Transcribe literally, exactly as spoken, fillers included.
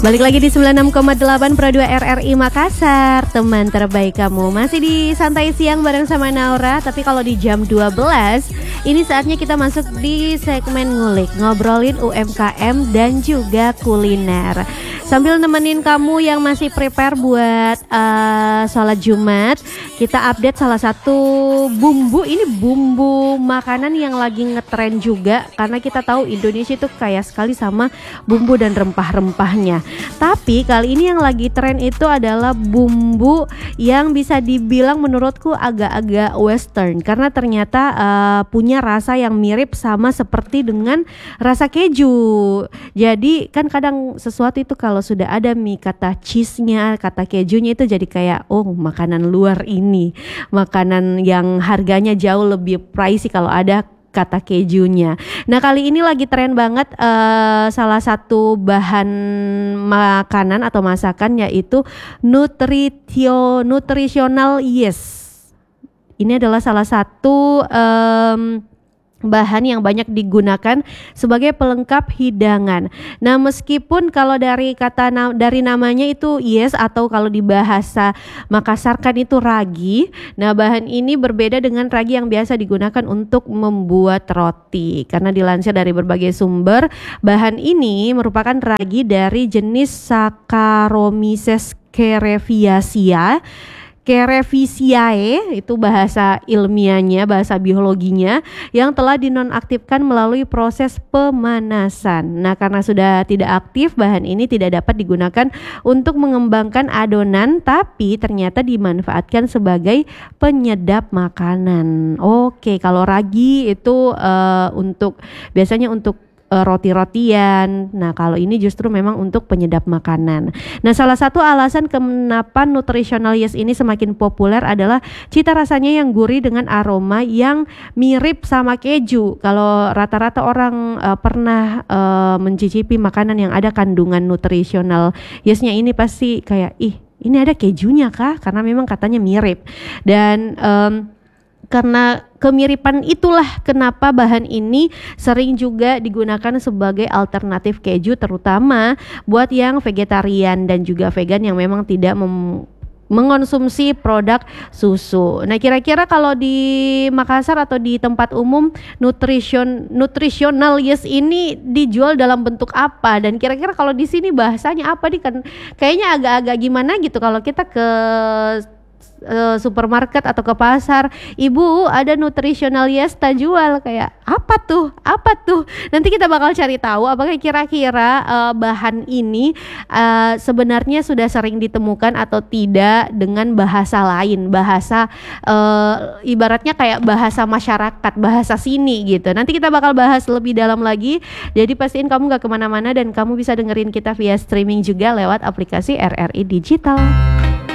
Balik lagi di sembilan puluh enam koma delapan Pro dua R R I Makassar, teman terbaik kamu. Masih di Santai Siang bareng sama Naura. Tapi kalau di jam dua belas, ini saatnya kita masuk di segmen ngulik, ngobrolin U M K M dan juga kuliner. Sambil nemenin kamu yang masih prepare buat uh, sholat Jumat, kita update salah satu bumbu. Ini bumbu makanan yang lagi ngetren juga, karena kita tahu Indonesia itu kaya sekali sama bumbu dan rempah-rempahnya. Tapi kali ini yang lagi tren itu adalah bumbu yang bisa dibilang menurutku agak-agak western, karena ternyata uh, punya rasa yang mirip sama seperti dengan rasa keju. Jadi kan kadang sesuatu itu kalau sudah ada mie kata cheese-nya, kata kejunya, itu jadi kayak oh makanan luar ini, makanan yang harganya jauh lebih pricey kalau ada kata kejunya. Nah kali ini lagi tren banget uh, salah satu bahan makanan atau masakan yaitu nutritio nutritional yeast. Ini adalah salah satu um, bahan yang banyak digunakan sebagai pelengkap hidangan. Nah, meskipun kalau dari kata na- dari namanya itu yes, atau kalau di bahasa Makassar kan itu ragi. Nah, bahan ini berbeda dengan ragi yang biasa digunakan untuk membuat roti. Karena dilansir dari berbagai sumber, bahan ini merupakan ragi dari jenis Saccharomyces cerevisiae. Cerevisiae itu bahasa ilmiahnya, bahasa biologinya, yang telah dinonaktifkan melalui proses pemanasan. Nah, karena sudah tidak aktif, bahan ini tidak dapat digunakan untuk mengembangkan adonan, tapi ternyata dimanfaatkan sebagai penyedap makanan. Oke, kalau ragi itu uh, untuk biasanya untuk roti-rotian. Nah, kalau ini justru memang untuk penyedap makanan. Nah, salah satu alasan kenapa nutritional yeast ini semakin populer adalah cita rasanya yang gurih dengan aroma yang mirip sama keju. Kalau rata-rata orang uh, pernah uh, mencicipi makanan yang ada kandungan nutritional yeast-nya ini pasti kayak, ih, ini ada kejunya kah? Karena memang katanya mirip. Dan um, karena kemiripan itulah kenapa bahan ini sering juga digunakan sebagai alternatif keju, terutama buat yang vegetarian dan juga vegan yang memang tidak mem- mengonsumsi produk susu. Nah, kira-kira kalau di Makassar atau di tempat umum nutrition nutritional yeast ini dijual dalam bentuk apa? Dan kira-kira kalau di sini bahasanya apa nih? Kan kayaknya agak-agak gimana gitu kalau kita ke Uh, supermarket atau ke pasar, ibu ada nutritional yeast tak jual, kayak apa tuh apa tuh nanti kita bakal cari tahu apakah kira-kira uh, bahan ini uh, sebenarnya sudah sering ditemukan atau tidak dengan bahasa lain, bahasa uh, ibaratnya kayak bahasa masyarakat, bahasa sini gitu. Nanti kita bakal bahas lebih dalam lagi, jadi pastiin kamu gak kemana-mana dan kamu bisa dengerin kita via streaming juga lewat aplikasi R R I Digital.